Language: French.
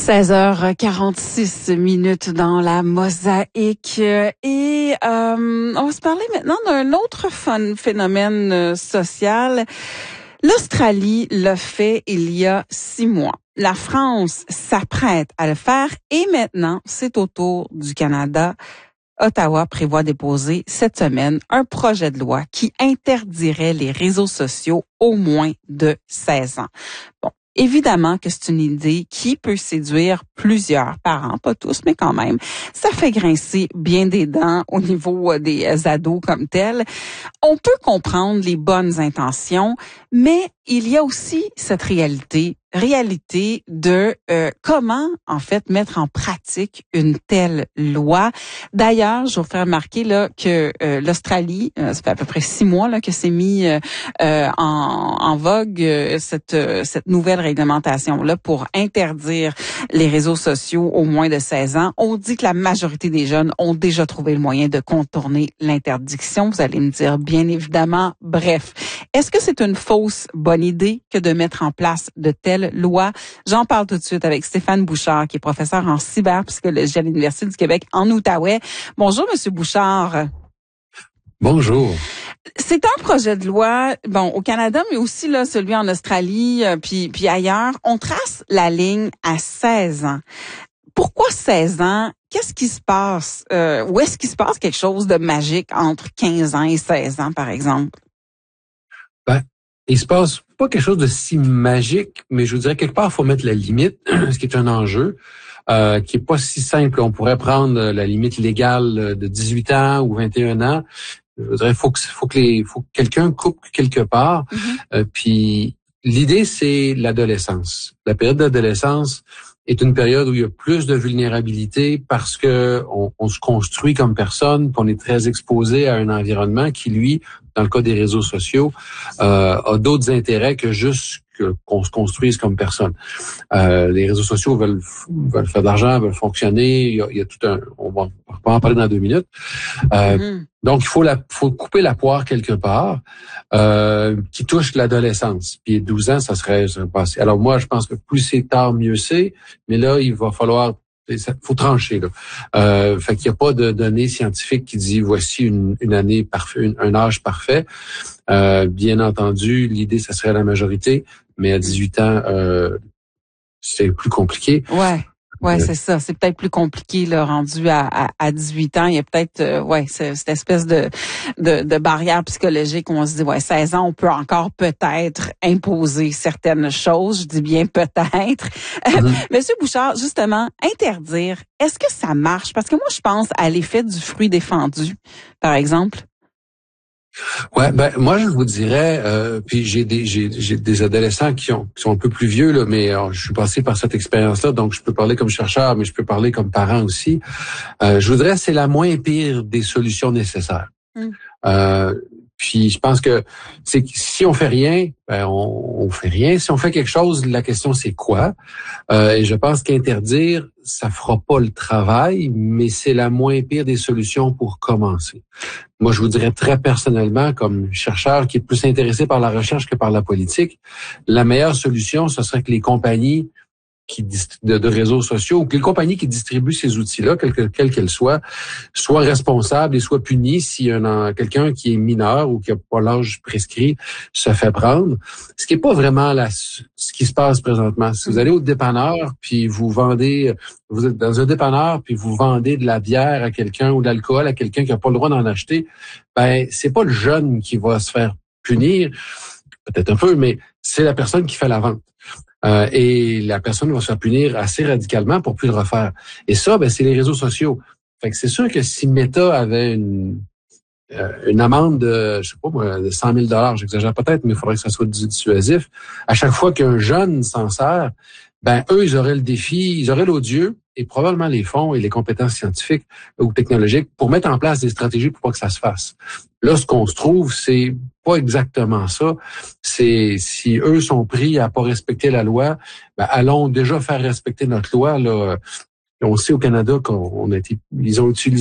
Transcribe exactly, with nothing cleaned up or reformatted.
seize heures quarante-six minutes dans la mosaïque et euh, on va se parler maintenant d'un autre fun, phénomène social. L'Australie l'a fait il y a six mois. La France s'apprête à le faire et maintenant c'est au tour du Canada. Ottawa prévoit déposer cette semaine un projet de loi qui interdirait les réseaux sociaux au moins de seize ans. Bon. Évidemment que c'est une idée qui peut séduire plusieurs parents, pas tous, mais quand même. Ça fait grincer bien des dents au niveau des ados comme tels. On peut comprendre les bonnes intentions, mais il y a aussi cette réalité, réalité de euh, comment, en fait, mettre en pratique une telle loi. D'ailleurs, je vous fais remarquer là que euh, l'Australie, euh, ça fait à peu près six mois là que c'est mis euh, en, en vogue euh, cette euh, cette nouvelle réglementation là pour interdire les réseaux sociaux au moins de seize ans. On dit que la majorité des jeunes ont déjà trouvé le moyen de contourner l'interdiction. Vous allez me dire, bien évidemment, bref. Est-ce que c'est une fausse bonne idée que de mettre en place de telles lois? J'en parle tout de suite avec Stéphane Bouchard, qui est professeur en cyberpsychologie à l'Université du Québec en Outaouais. Bonjour, Monsieur Bouchard. Bonjour. C'est un projet de loi, bon, au Canada, mais aussi là celui en Australie, euh, puis puis ailleurs. On trace la ligne à seize ans. Pourquoi seize ans? Qu'est-ce qui se passe? Euh, où est-ce qu'il se passe quelque chose de magique entre quinze ans et seize ans, par exemple? Ben, il se passe pas quelque chose de si magique, mais je vous dirais quelque part, il faut mettre la limite, ce qui est un enjeu. Euh, qui est pas si simple. On pourrait prendre la limite légale de dix-huit ans ou vingt et un ans. Je voudrais, il faut que, faut que les, faut que quelqu'un coupe quelque part. Mm-hmm. Euh, puis l'idée, c'est l'adolescence. La période d'adolescence est une période où il y a plus de vulnérabilité parce que on, on se construit comme personne, qu'on est très exposé à un environnement qui, lui, dans le cas des réseaux sociaux, euh, a d'autres intérêts que juste que, qu'on se construise comme personne. Euh, les réseaux sociaux veulent, veulent faire de l'argent, veulent fonctionner. Il y a, il y a tout un, on va, on va en parler dans deux minutes. Euh, mm-hmm. Donc, il faut la, faut couper la poire quelque part, euh, qui touche l'adolescence. Puis douze ans, ça serait, ça serait passé. Alors moi, je pense que plus c'est tard, mieux c'est. Mais là, il va falloir, il faut trancher là. Euh, fait qu'il n'y a pas de données scientifiques qui disent voici une, une année parfaite, un âge parfait. Euh, bien entendu, l'idée, ça serait la majorité, mais à dix-huit ans, euh, c'est plus compliqué. Ouais. Ouais, c'est ça. C'est peut-être plus compliqué, là, rendu à, à, à dix-huit ans. Il y a peut-être, euh, ouais, cette espèce de, de, de barrière psychologique où on se dit, ouais, seize ans, on peut encore peut-être imposer certaines choses. Je dis bien peut-être. Mm-hmm. Monsieur Bouchard, justement, interdire, est-ce que ça marche? Parce que moi, je pense à l'effet du fruit défendu, par exemple. Ouais, ben moi je vous dirais, euh, puis j'ai des j'ai, j'ai des adolescents qui ont qui sont un peu plus vieux là, mais alors, je suis passé par cette expérience-là, donc je peux parler comme chercheur, mais je peux parler comme parent aussi. Euh, je voudrais c'est la moins pire des solutions nécessaires. Mm. Euh, puis je pense que c'est que si on fait rien, ben on, on fait rien. Si on fait quelque chose, la question c'est quoi. Euh, et je pense qu'interdire, ça fera pas le travail, mais c'est la moins pire des solutions pour commencer. Moi, je vous dirais très personnellement, comme chercheur qui est plus intéressé par la recherche que par la politique, la meilleure solution, ce serait que les compagnies qui de, de réseaux sociaux ou que les compagnies qui distribuent ces outils-là, quelles quelle qu'elles soient, soient responsables et soient punies si un, quelqu'un qui est mineur ou qui n'a pas l'âge prescrit se fait prendre. Ce qui n'est pas vraiment la, ce qui se passe présentement. Si vous allez au dépanneur puis vous vendez, vous êtes dans un dépanneur puis vous vendez de la bière à quelqu'un ou de l'alcool à quelqu'un qui n'a pas le droit d'en acheter, ben c'est pas le jeune qui va se faire punir, peut-être un peu, mais c'est la personne qui fait la vente. Euh, et la personne va se faire punir assez radicalement pour plus le refaire. Et ça, ben, c'est les réseaux sociaux. Fait que c'est sûr que si Meta avait une euh, une amende de, je sais pas moi, de cent mille dollars, j'exagère peut-être, mais il faudrait que ça soit dissuasif. À chaque fois qu'un jeune s'en sert, ben eux, ils auraient le défi, ils auraient l'odieux et probablement les fonds et les compétences scientifiques ou technologiques pour mettre en place des stratégies pour pas que ça se fasse. Là, ce qu'on se trouve, c'est pas exactement ça. C'est si eux sont pris à pas respecter la loi, ben allons déjà faire respecter notre loi. Là, on sait au Canada qu'on a été, ils ont utilisé